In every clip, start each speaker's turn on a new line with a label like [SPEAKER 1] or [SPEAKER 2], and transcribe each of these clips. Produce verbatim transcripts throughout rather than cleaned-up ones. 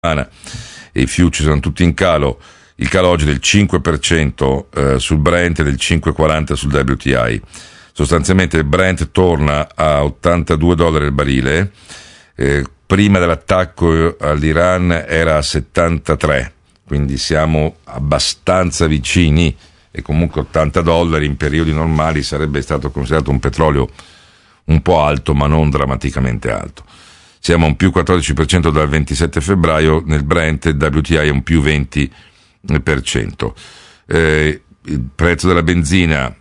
[SPEAKER 1] e i futures sono tutti in calo. Il calo oggi è del cinque per cento eh, sul Brent e del cinque virgola quaranta sul W T I. Sostanzialmente il Brent torna a ottantadue dollari al barile, eh, prima dell'attacco all'Iran era a settantatré, quindi siamo abbastanza vicini, e comunque ottanta dollari in periodi normali sarebbe stato considerato un petrolio un po' alto, ma non drammaticamente alto. Siamo a un più quattordici per cento dal ventisette febbraio nel Brent, il W T I è un più venti per cento. Eh, il prezzo della benzina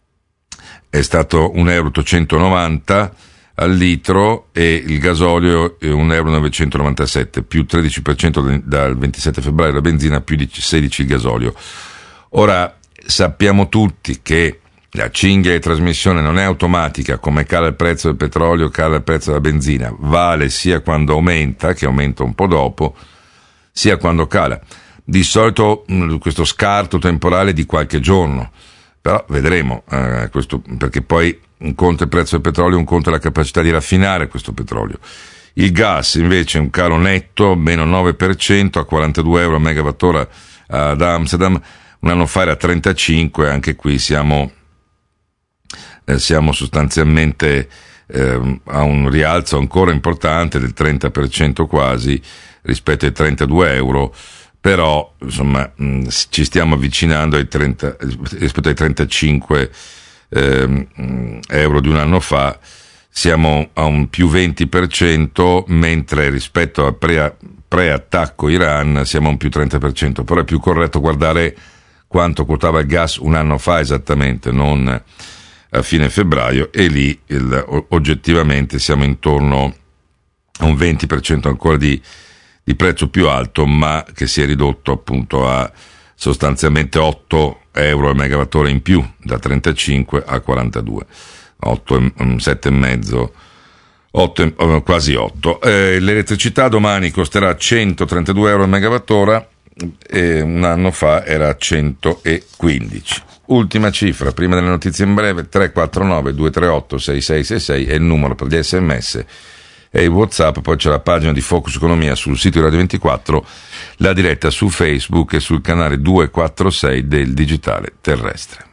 [SPEAKER 1] è stato un euro ottocentonovanta al litro e il gasolio è un euro novecentonovantasette, più tredici per cento dal ventisette febbraio la benzina, più sedici il gasolio. Ora, sappiamo tutti che la cinghia di trasmissione non è automatica, come cala il prezzo del petrolio, cala il prezzo della benzina, vale sia quando aumenta, che aumenta un po' dopo, sia quando cala. Di solito mh, questo scarto temporale di qualche giorno, però vedremo, eh, questo, perché poi un conto è il prezzo del petrolio, un conto è la capacità di raffinare questo petrolio. Il gas invece è un calo netto, meno nove per cento a quarantadue euro a megawattora ad Amsterdam. Un anno fa era trentacinque, anche qui siamo, eh, siamo sostanzialmente eh, a un rialzo ancora importante del trenta per cento quasi rispetto ai trentadue euro, però insomma mh, ci stiamo avvicinando ai trenta, rispetto ai trentacinque eh, euro di un anno fa, siamo a un più venti per cento, mentre rispetto al pre, pre-attacco Iran siamo a un più trenta per cento, però è più corretto guardare quanto quotava il gas un anno fa esattamente, non a fine febbraio, e lì il, oggettivamente siamo intorno a un venti per cento ancora di, di prezzo più alto, ma che si è ridotto appunto a sostanzialmente otto euro al megawattora in più, da trentacinque a quarantadue, otto, sette e mezzo, otto, quasi otto. Eh, l'elettricità domani costerà centotrentadue euro al megawattora, e un anno fa era centoquindici. Ultima cifra, prima delle notizie in breve: tre quattro nove due tre otto sei sei sei sei è il numero per gli sms e il WhatsApp. Poi c'è la pagina di Focus Economia sul sito di Radio ventiquattro, la diretta su Facebook e sul canale duecentoquarantasei del Digitale Terrestre.